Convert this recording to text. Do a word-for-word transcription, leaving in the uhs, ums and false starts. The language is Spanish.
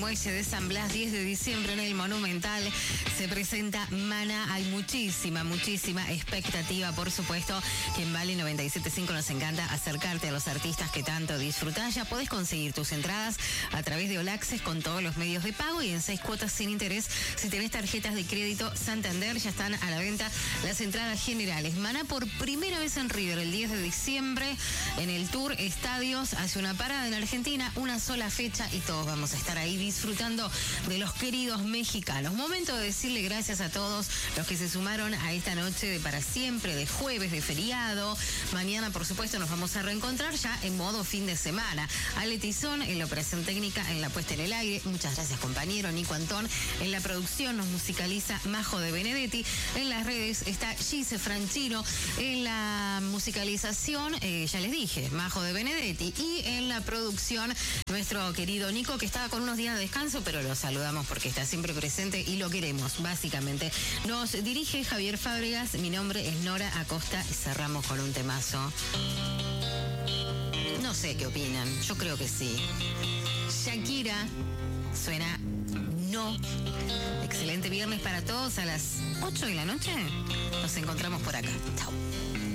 Muelle de San Blas, diez de diciembre en el Monumental. Se presenta Maná. Hay muchísima, muchísima expectativa, por supuesto, que en Vale noventa y siete punto cinco nos encanta acercarte a los artistas que tanto disfrutás. Ya podés conseguir tus entradas a través de All Access con todos los medios de pago y en seis cuotas sin interés. Si tenés tarjetas de crédito Santander, ya están a la venta las entradas generales. Maná por primera vez en River el diez de diciembre en el Tour Estadios. Hace una parada en Argentina, una sola fecha y todos vamos a estar ahí disfrutando de los queridos mexicanos. Momento de decirle gracias a todos los que se sumaron a esta noche de para siempre, de jueves, de feriado. Mañana, por supuesto, nos vamos a reencontrar ya en modo fin de semana. Ale Tizón en la operación técnica, en la puesta en el aire. Muchas gracias, compañero. Nico Antón en la producción. Nos musicaliza Majo de Benedetti. En las redes está Gise Franchino. En la musicalización, eh, ya les dije, Majo de Benedetti. Y en la producción, nuestro querido Nico, que estaba con unos días de descanso, pero lo saludamos porque está siempre presente y lo queremos, básicamente. Nos dirige Javier Fábregas. Mi nombre es Nora Acosta y cerramos con un temazo. No sé qué opinan, yo creo que sí. Shakira suena No. Excelente viernes para todos. A las ocho de la noche nos encontramos por acá. Chao.